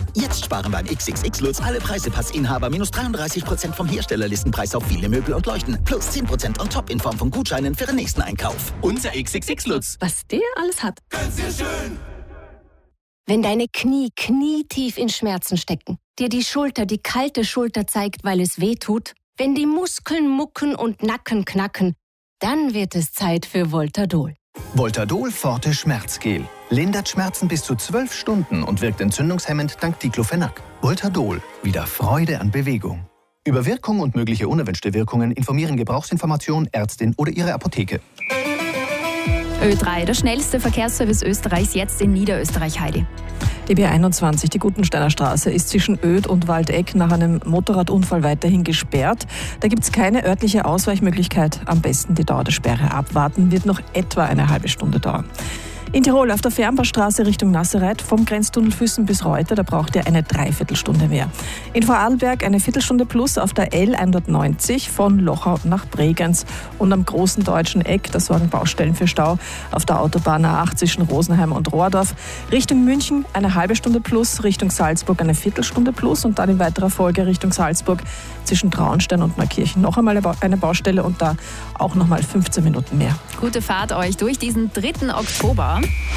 Jetzt sparen beim XXX Lutz alle Preisepassinhaber minus 33% vom Herstellerlistenpreis auf viele Möbel und Leuchten. Plus 10% on top in Form von Gutscheinen für den nächsten Einkauf. Unser XXX Lutz. Was der alles hat. Ganz sehr schön. Wenn deine Knie knietief in Schmerzen stecken, dir die Schulter die kalte Schulter zeigt, weil es weh tut, wenn die Muskeln mucken und Nacken knacken, dann wird es Zeit für Voltadol. Voltadol Forte Schmerzgel. Lindert Schmerzen bis zu 12 Stunden und wirkt entzündungshemmend dank Diclofenac. Voltadol. Wieder Freude an Bewegung. Über Wirkung und mögliche unerwünschte Wirkungen informieren Gebrauchsinformation, Ärztin oder Ihre Apotheke. Ö3, der schnellste Verkehrsservice Österreichs, jetzt in Niederösterreich. Heidi. Die B21, die Gutensteiner Straße, ist zwischen Oedt und Waldeck nach einem Motorradunfall weiterhin gesperrt. Da gibt es keine örtliche Ausweichmöglichkeit. Am besten die Dauer der Sperre abwarten, wird noch etwa eine halbe Stunde dauern. In Tirol auf der Fernbahnstraße Richtung Nassereit vom Grenztunnel Füssen bis Reuter, da braucht ihr eine Dreiviertelstunde mehr. In Vorarlberg eine Viertelstunde plus auf der L190 von Lochau nach Bregenz. Und am großen deutschen Eck, da sorgen Baustellen für Stau auf der Autobahn A8 zwischen Rosenheim und Rohrdorf. Richtung München eine halbe Stunde plus, Richtung Salzburg eine Viertelstunde plus und dann in weiterer Folge Richtung Salzburg zwischen Traunstein und Neukirchen noch einmal eine Baustelle und da auch noch mal 15 Minuten mehr. Gute Fahrt euch durch diesen 3. Oktober.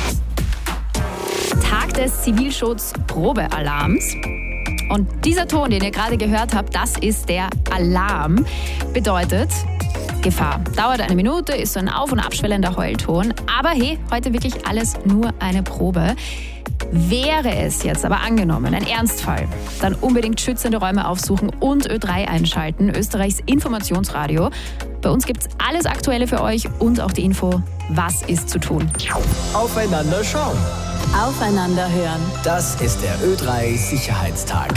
Tag des Zivilschutz-Probealarms. Und dieser Ton, den ihr gerade gehört habt, das ist der Alarm. Bedeutet Gefahr. Dauert eine Minute, ist so ein auf- und abschwellender Heulton. Aber hey, heute wirklich alles nur eine Probe. Wäre es jetzt aber angenommen, ein Ernstfall, dann unbedingt schützende Räume aufsuchen und Ö3 einschalten, Österreichs Informationsradio. Bei uns gibt's alles Aktuelle für euch und auch die Info, was ist zu tun. Aufeinander schauen. Aufeinander hören. Das ist der Ö3 Sicherheitstag.